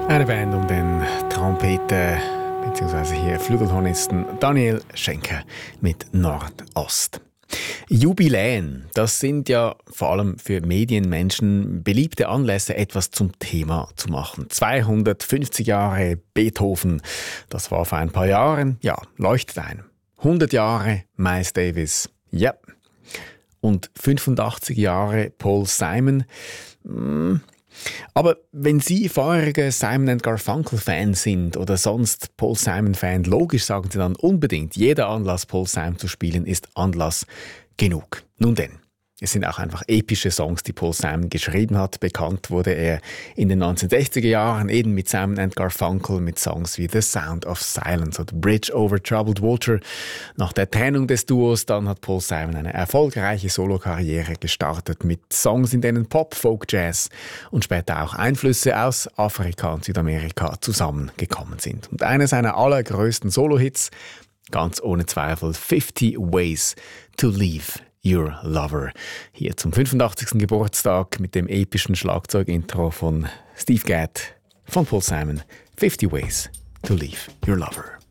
Eine Band um den Trompeten bzw. hier Flügelhornisten Daniel Schenker mit Nordost. Jubiläen, das sind ja vor allem für Medienmenschen beliebte Anlässe, etwas zum Thema zu machen. 250 Jahre Beethoven, das war vor ein paar Jahren, ja, leuchtet ein. 100 Jahre Miles Davis, ja. Und 85 Jahre Paul Simon, Aber wenn Sie feuriger Simon & Garfunkel-Fan sind oder sonst Paul Simon-Fan, logisch sagen Sie dann unbedingt, jeder Anlass, Paul Simon zu spielen, ist Anlass genug. Nun denn, es sind auch einfach epische Songs, die Paul Simon geschrieben hat. Bekannt wurde er in den 1960er Jahren eben mit Simon & Garfunkel mit Songs wie The Sound of Silence oder Bridge over Troubled Water. Nach der Trennung des Duos dann hat Paul Simon eine erfolgreiche Solokarriere gestartet mit Songs, in denen Pop, Folk, Jazz und später auch Einflüsse aus Afrika und Südamerika zusammengekommen sind. Und einer seiner allergrößten Solo-Hits, ganz ohne Zweifel, 50 Ways to Leave Your Lover. Hier zum 85. Geburtstag mit dem epischen Schlagzeugintro von Steve Gadd von Paul Simon. 50 Ways to Leave Your Lover.